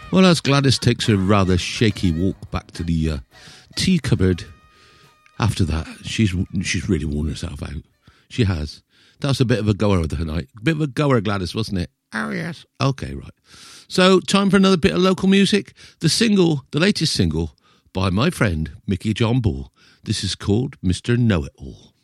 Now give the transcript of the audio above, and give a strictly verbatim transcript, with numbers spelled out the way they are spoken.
Well, as Gladys takes a rather shaky walk back to the uh, tea cupboard, after that, she's she's really worn herself out. She has. That was a bit of a goer of the night. A bit of a goer, Gladys, wasn't it? Oh, yes. Okay, right. So, time for another bit of local music. The single, the latest single, by my friend, Mickey John Ball. This is called Mister Know-It-All.